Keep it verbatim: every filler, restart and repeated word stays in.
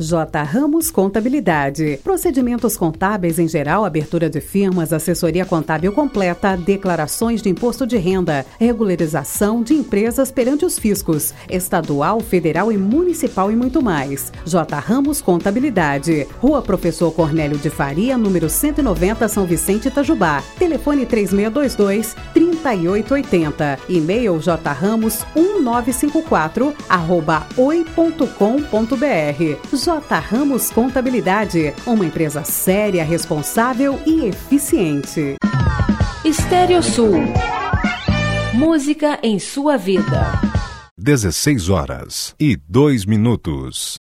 J. Ramos Contabilidade. Procedimentos contábeis em geral, abertura de firmas, assessoria contábil completa, declarações de imposto de renda, regularização de empresas perante os fiscos, estadual, federal e municipal e muito mais. J. Ramos Contabilidade. Rua Professor Cornélio de Faria, número cento e noventa, São Vicente, Itajubá. Telefone três seis dois dois, três oito oito zero. E-mail jramos um nove cinco quatro arroba oi ponto com ponto br. J. Ramos Contabilidade, uma empresa séria, responsável e eficiente. Estéreo Sul. Música em sua vida. dezesseis horas e dois minutos.